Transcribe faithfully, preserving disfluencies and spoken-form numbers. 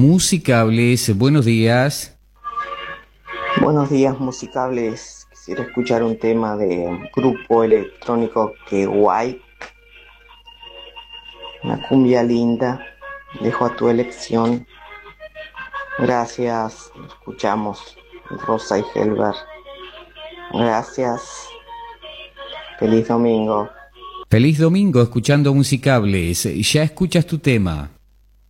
Musicables. Buenos días. Buenos días, Musicables. Quisiera escuchar un tema de grupo electrónico Que Guay. Una cumbia linda. Dejo a tu elección. Gracias. Escuchamos Rosa y Helber. Gracias. Feliz domingo. Feliz domingo escuchando Musicables. Ya escuchas tu tema.